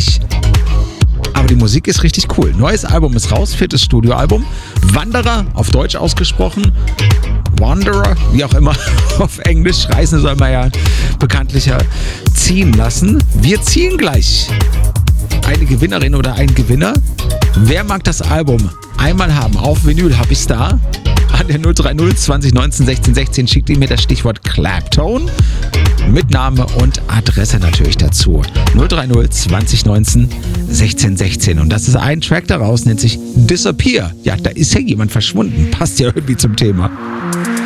nicht. Aber die Musik ist richtig cool. Neues Album ist raus, 4. Studioalbum. Wanderer, auf Deutsch ausgesprochen. Wanderer, wie auch immer, auf Englisch. Reisen soll man ja bekanntlicher ziehen lassen. Wir ziehen gleich eine Gewinnerin oder einen Gewinner. Wer mag das Album einmal haben? Auf Vinyl habe ich es da. An der 030 2019 16 16 schickt ihr mir das Stichwort Claptone mit Name und Adresse natürlich dazu. 030 2019 16 16. Und das ist ein Track daraus, nennt sich Disappear. Ja, da ist ja jemand verschwunden. Passt ja irgendwie zum Thema.